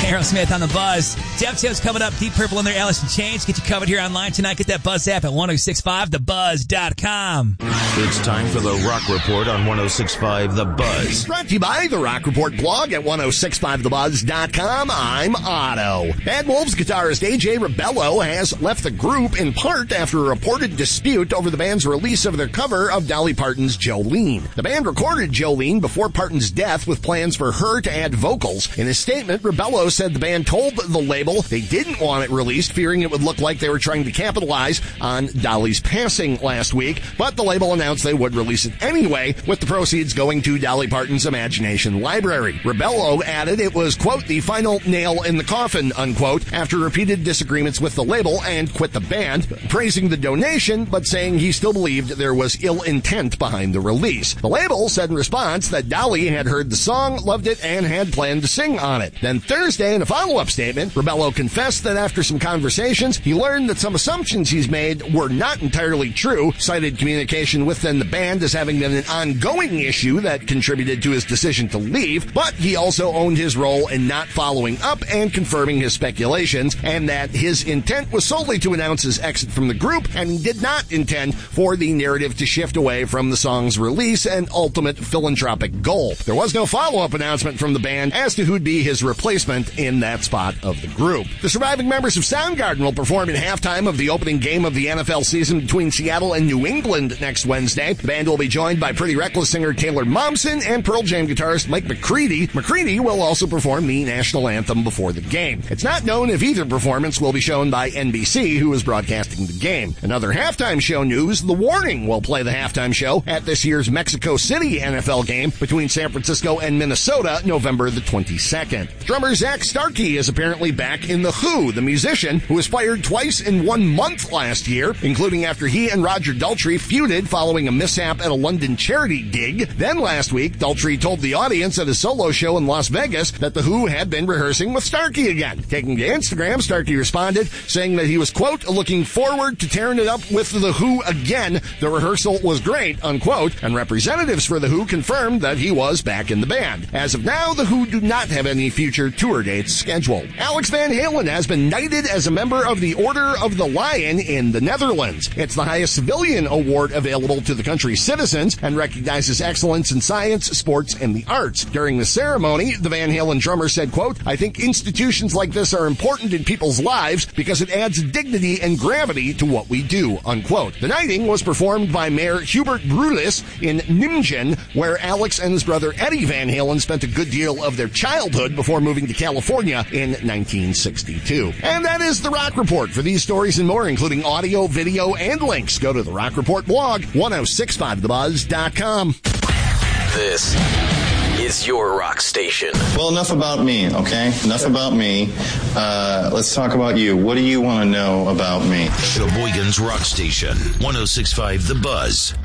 Aerosmith on the Buzz. Deftones coming up. Deep Purple in their Alice in Chains. Get you covered here online tonight. Get that Buzz app at 1065thebuzz.com. It's time for the Rock Report on 1065 The Buzz. Brought to you by the Rock Report blog at 1065thebuzz.com. I'm Otto. Bad Wolves guitarist AJ Rebello has left the group in part after a reported dispute over the band's release of their cover of Dolly Parton's Jolene. The band recorded Jolene before Parton's death with plans for her to add vocals. In a statement, Rebello said the band told the label they didn't want it released, fearing it would look like they were trying to capitalize on Dolly's passing last week, but the label announced they would release it anyway, with the proceeds going to Dolly Parton's Imagination Library. Rebello added it was, quote, the final nail in the coffin, unquote, after repeated disagreements with the label, and quit the band, praising the donation, but saying he still believed there was ill intent behind the release. The label said in response that Dolly had heard the song, loved it, and had planned to sing on it. Then Thursday, in a follow-up statement, Rebello confessed that after some conversations, he learned that some assumptions he's made were not entirely true, cited communication within the band as having been an ongoing issue that contributed to his decision to leave, but he also owned his role in not following up and confirming his speculations, and that his intent was solely to announce his exit from the group, and he did not intend for the narrative to shift away from the song's release and ultimate philanthropic goal. There was no follow-up announcement from the band as to who'd be his replacement in that spot of the group. The surviving members of Soundgarden will perform in halftime of the opening game of the NFL season between Seattle and New England next Wednesday. The band will be joined by Pretty Reckless singer Taylor Momsen and Pearl Jam guitarist Mike McCready. McCready will also perform the national anthem before the game. It's not known if either performance will be shown by NBC, who is broadcasting the game. Another halftime show news, The Warning will play the halftime show at this year's Mexico City NFL game between San Francisco and Minnesota, November the 22nd. Drummer Zach Starkey is apparently back in The Who. The musician, who was fired twice in 1 month last year, including after he and Roger Daltrey feuded following a mishap at a London charity gig. Then last week, Daltrey told the audience at a solo show in Las Vegas that The Who had been rehearsing with Starkey again. Taking to Instagram, Starkey responded, saying that he was, quote, looking forward to tearing it up with The Who again. The rehearsal was great, unquote, and representatives for The Who confirmed that he was back in the band. As of now, The Who do not have any future tour dates scheduled. Alex Van Halen has been knighted as a member of the Order of the Lion in the Netherlands. It's the highest civilian award available to the country's citizens and recognizes excellence in science, sports, and the arts. During the ceremony, the Van Halen drummer said, quote, I think institutions like this are important in people's lives because it adds dignity and gravity to what we do, unquote. The knighting was performed by Mayor Hubert Brulis in Nijmegen, where Alex and his brother Eddie Van Halen spent a good deal of their childhood before moving to California in 1962. And that is the Rock Report. For these stories and more, including audio, video, and links, go to the Rock Report blog, 1065thebuzz.com. This is your rock station. Well, enough about me, okay? Enough about me. Let's talk about you. What do you want to know about me? Sheboygan's Rock Station, 1065 The Buzz.